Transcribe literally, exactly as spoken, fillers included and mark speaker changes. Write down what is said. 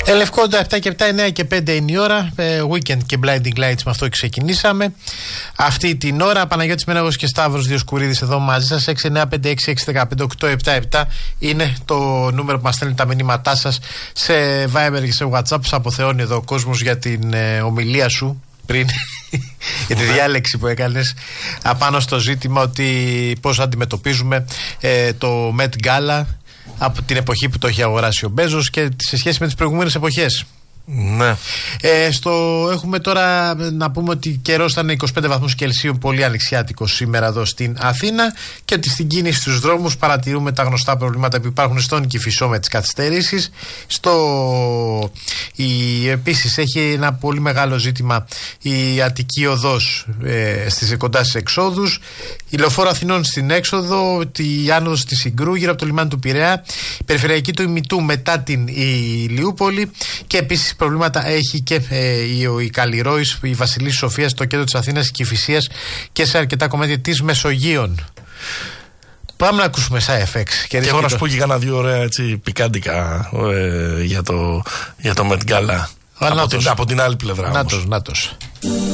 Speaker 1: Ελευκόντα επτά και επτά, εννιά και πέντε είναι η ώρα. Weekend και Blinding Lights, με αυτό ξεκινήσαμε. Αυτή την ώρα Παναγιώτης Μένεγος και Σταύρος Διοσκουρίδης εδώ μαζί σας. έξι εννιά πέντε έξι έξι ένα πέντε οκτώ επτά επτά είναι το νούμερο που μας στέλνει τα μηνύματά σας σε Viber και σε WhatsApp. Σας αποθεώνει εδώ ο κόσμος για την ε, ομιλία σου πριν, για τη διάλεξη που έκανες απάνω στο ζήτημα ότι πώς αντιμετωπίζουμε ε, το Met Gala από την εποχή που το έχει αγοράσει ο Μπέζος και σε σχέση με τις προηγούμενες εποχές.
Speaker 2: Ναι.
Speaker 1: Ε, στο, έχουμε τώρα να πούμε ότι καιρός ήταν είκοσι πέντε βαθμούς Κελσίου, πολύ ανοιξιάτικο σήμερα εδώ στην Αθήνα, και ότι στην κίνηση στους δρόμους παρατηρούμε τα γνωστά προβλήματα που υπάρχουν στον Κηφισό με τις καθυστερήσεις. Στο, η, επίσης έχει ένα πολύ μεγάλο ζήτημα η Αττική Οδός ε, στις, κοντά στις εξόδους, η Λεωφόρο Αθηνών στην έξοδο, η άνοδος της Συγκρού γύρω από το λιμάνι του Πειραιά, η περιφερειακή του Ημιτού μετά την Ηλιούπολη, και επίσης προβλήματα έχει και ε, η, η Καλλιρόης, η Βασιλής Σοφίας, το κέντρο της Αθήνας, η Κηφισίας και σε αρκετά κομμάτια της Μεσογείων. Πάμε να ακούσουμε Σάι εφ εξ.
Speaker 2: Και, και εγώ να σου πω και κάνα δύο ωραία έτσι, πικάντικα ε, για το, για το Met Gala. Από την, από την άλλη πλευρά.
Speaker 1: Νάτος, νάτος.